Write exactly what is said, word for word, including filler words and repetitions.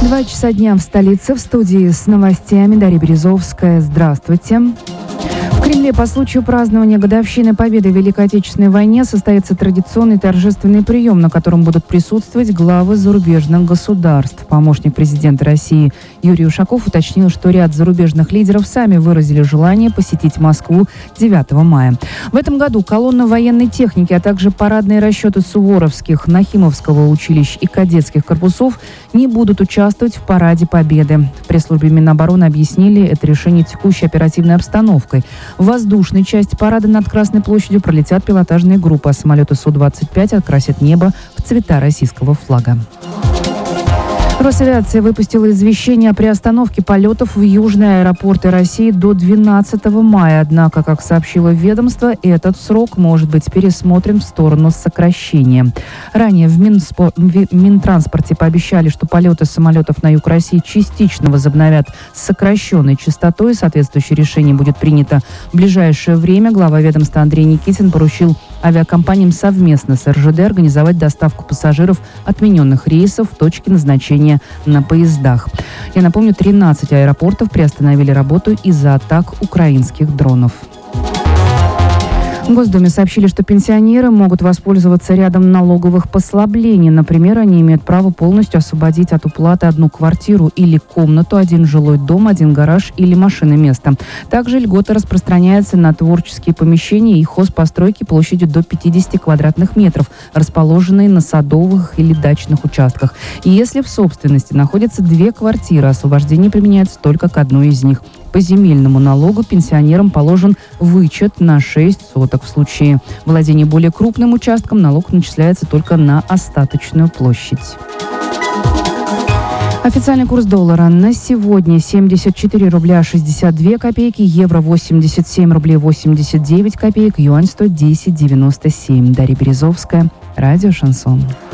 Два часа дня в столице. В студии с новостями Дарья Березовская. Здравствуйте. В Кремле по случаю празднования годовщины Победы в Великой Отечественной войне состоится традиционный торжественный прием, на котором будут присутствовать главы зарубежных государств. Помощник президента России Юрий Ушаков уточнил, что ряд зарубежных лидеров сами выразили желание посетить Москву девятого мая. В этом году колонна военной техники, а также парадные расчеты Суворовских, Нахимовского училищ и кадетских корпусов не будут участвовать в Параде Победы. В пресс-службе Минобороны объяснили это решение текущей оперативной обстановкой. В воздушной части парада над Красной площадью пролетят пилотажные группы, а самолеты Су двадцать пять окрасят небо в цвета российского флага. Росавиация выпустила извещение о приостановке полетов в южные аэропорты России до двенадцатого мая. Однако, как сообщило ведомство, этот срок может быть пересмотрен в сторону сокращения. Ранее в, Минспо... в Минтранспорте пообещали, что полеты самолетов на юг России частично возобновят с сокращенной частотой. Соответствующее решение будет принято в ближайшее время. Глава ведомства Андрей Никитин поручил авиакомпаниям совместно с эр жэ дэ организовать доставку пассажиров отмененных рейсов в точки назначения на поездах. Я напомню, тринадцать аэропортов приостановили работу из-за атак украинских дронов. В Госдуме сообщили, что пенсионеры могут воспользоваться рядом налоговых послаблений. Например, они имеют право полностью освободить от уплаты одну квартиру или комнату, один жилой дом, один гараж или машины место. Также льгота распространяется на творческие помещения и хозпостройки площадью до пятидесяти квадратных метров, расположенные на садовых или дачных участках. И если в собственности находятся две квартиры, освобождение применяется только к одной из них. По земельному налогу пенсионерам положен вычет на шесть соток. В случае владения более крупным участком налог начисляется только на остаточную площадь. Официальный курс доллара на сегодня семьдесят четыре рубля шестьдесят две копейки, евро восемьдесят семь рублей восемьдесят девять копеек, юань сто десять девяносто семь. Дарья Березовская, радио «Шансон».